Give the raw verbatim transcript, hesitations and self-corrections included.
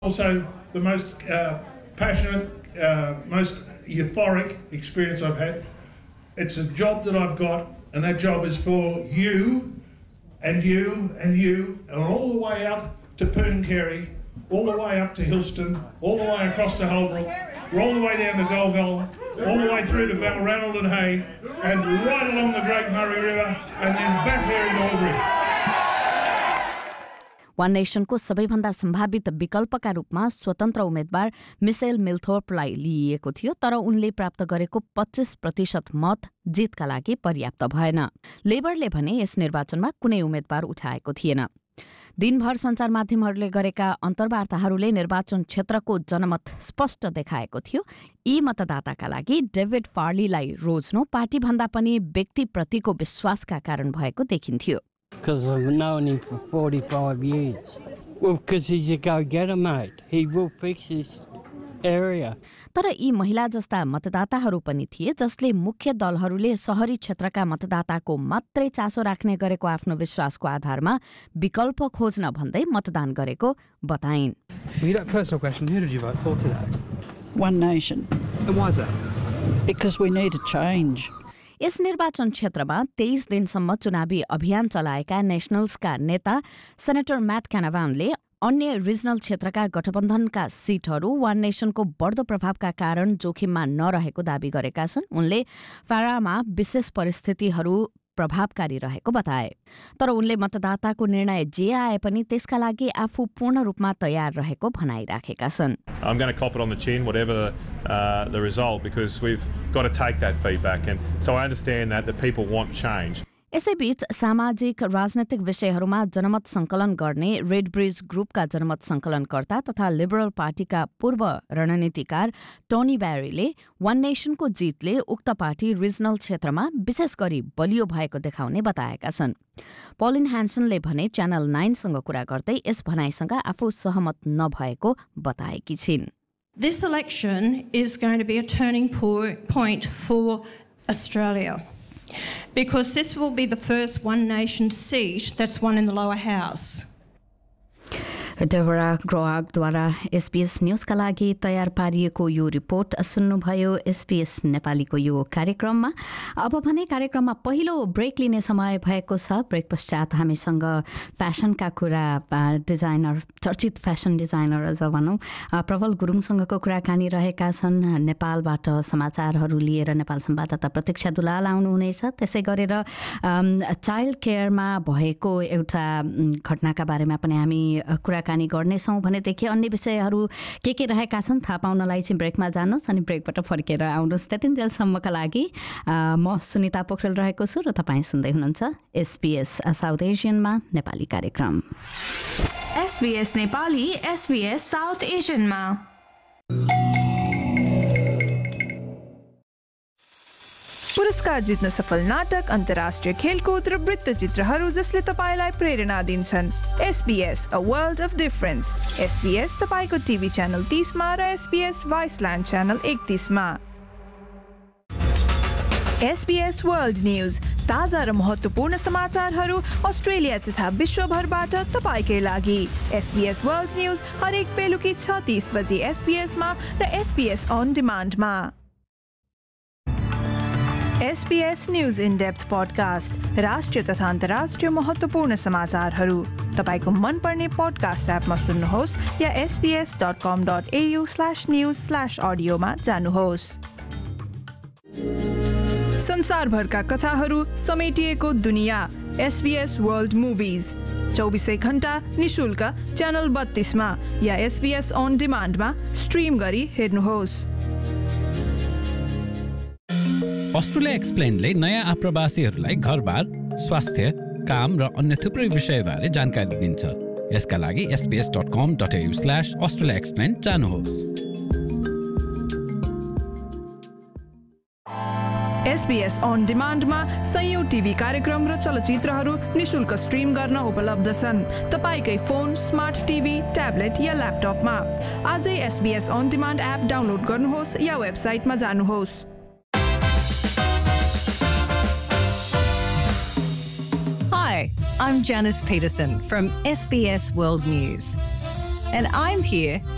Also, the most uh, passionate, uh, most euphoric experience I've had. It's a job that I've got, and that job is for you, and you, and you, and all the way out to Pooncarie, all the way up to Hillston, all the way across to Holbrook, all the way down to Golgol, all the way through to Balranald and Hay, and right along the Great Murray River, and then back here in Albury. One नेशनको सबैभन्दा सम्भावित विकल्पका रूपमा स्वतन्त्र उम्मेद्वार micelle मिल्थोर्पलाई लिइएको थियो, तर उनले प्राप्त गरेको पच्चीस प्रतिशत मत जितका लागि पर्याप्त भएन। लेबरले भने यस निर्वाचनमा कुनै उम्मेद्वार उठाएको थिएन। दिनभर सञ्चार माध्यमहरूले गरेका अन्तर्वार्ताहरूले निर्वाचन क्षेत्रको जनमत स्पष्ट देखाएको थियो। यी मतदाताका लागि डेभिड फार्लीलाई रोज्नु पार्टीभन्दा पनि व्यक्तिप्रतिको विश्वासका कारण भएको देखिन्थ्यो। Because I've known him for forty-five years. Well, because he's a go-getter, mate. He will fix this area. तर यी महिला जस्ता मतदाताहरू पनि थिए जसले मुख्य दलहरूले शहरी क्षेत्रका मतदाताको मात्रै चासो राख्ने गरेको आफ्नो विश्वासको आधारमा विकल्प खोज्न भन्दै मतदान गरेको बताइन्। Well, that personal question, who did you vote for today? One Nation. And why is that? Because we need a change. यस निर्वाचन क्षेत्रमा तेइस दिनसम्म चुनावी अभियान चलाएका नेशनल्सका नेता सेनेटर म्याट क्यानाभानले अन्य रिजनल क्षेत्रका गठबन्धनका सीटहरू वान नेशनको बढ्दो प्रभावका कारण जोखिममा नरहेको दावी गरेका छन्। उनले फारामा विशेष परिस्थितिहरू प्रभावकारी रहेको बताए, तर उनले मतदाताको निर्णय जे आए पनि त्यसका लागि आफू पूर्ण रूपमा तयार रहेको भनाइराखेका छन्। I'm going to cop it on the chin, whatever uh, the result, because we've got to take that feedback. And so I understand that, that people want change. यसैबीच सामाजिक राजनैतिक विषयहरूमा जनमत संकलन गर्ने रेड ब्रिज ग्रुपका जनमत संकलनकर्ता तथा लिबरल पार्टीका पूर्व रणनीतिकार टोनी ब्यारीले वान नेशनको जितले उक्त पार्टी रिजनल क्षेत्रमा विशेष गरी बलियो भएको देखाउने बताएका छन्। पलिन ह्यान्सनले भने च्यानल नाइनसँग कुरा गर्दै यस भनाइसँग आफू सहमत नभएको बताएकी छिन्। This election is going to be a turning point for Australia, because this will be the first One Nation seat that's won in the lower house. Deborah ग्रोआगद्वारा SBS न्यूजका लागि तयार पारिएको यो रिपोर्ट सुन्नुभयो एसबीएस नेपालीको यो कार्यक्रममा। अब भने कार्यक्रममा पहिलो ब्रेक लिने समय भएको छ। ब्रेक पश्चात हामीसँग फ्यासनका कुरा, डिजाइनर चर्चित फ्यासन डिजाइनर अझ भनौँ प्रबल गुरुङसँगको कुराकानी रहेका छन्। नेपालबाट समाचारहरू लिएर नेपाल संवाददाता प्रतीक्षा दुलाल आउनुहुनेछ। त्यसै गरेर चाइल्ड केयरमा भएको एउटा घटनाका बारेमा पनि हामी कुरा गर्नेछौँ भनेदेखि अन्य विषयहरू के के रहेका छन् थाहा पाउनलाई चाहिँ ब्रेकमा जानुहोस् अनि ब्रेकबाट फर्केर आउनुहोस्। त्यतिन्जेलसम्मका लागि म सुनिता पोखरेल रहेको छु र तपाईँ सुन्दै हुनुहुन्छ एसबीएस साउथ एसियनमा नेपाली कार्यक्रम। एसबीएस नेपाली एसबीएस साउथ एसियनमा पुरस्कार जित्न सफल नाटक, अन्तर्राष्ट्रिय खेलकुद र वृत्तचित्रहरू जसले तपाईँलाई प्रेरणा दिन्छन्। SBS a world of difference. SBS तपाईँको टिभी च्यानल तीसमा र SBS वाइसल्यान्ड channel एकतीसमा। SBS world news, ताजा र महत्त्वपूर्ण समाचारहरू अस्ट्रेलिया तथा विश्वभरबाट तपाईँकै लागि। एसबीएस वर्ल्ड न्यूज हरेक बेलुकी छ तीस बजे एसबीएसमा र SBS on डिमान्डमा। SBS news in depth podcast, राष्ट्रिय तथा अन्तर्राष्ट्रिय महत्त्वपूर्ण समाचारहरू तपाईँको मनपर्ने पडकास्ट एपमा सुन्नुहोस् या एसबीएस डट कम dot AU slash news slash अडियोमा जानुहोस्। संसारभरका कथाहरू समेटिएको दुनियाँ, एसबीएस वर्ल्ड मुभिज, चौबिसै घण्टा निशुल्क channel बत्तीसमा yeah SBS on डिमान्डमा stream गरी हेर्नुहोस्। अस्ट्रेलिया एक्सप्लेनले नयाँ आप्रवासीहरूलाई घरबार, स्वास्थ्य, काम र अन्य थुप्रै विषयबारे जानकारी दिन्छ। यसका लागि एसबीएस डट कम dot AU slash Australia explain जानुहोस्। एसबीएस अन डिमान्डमा सयौं टिभी कार्यक्रम र चलचित्रहरू निशुल्क स्ट्रिम गर्न उपलब्ध छन् तपाईँकै फोन, स्मार्ट टिभी, ट्याब्लेट या ल्यापटपमा। आजै SBS on demand app download गर्नुहोस् या वेबसाइटमा जानुहोस्। Hi, I'm Janice Peterson from S B S World News, and I'm here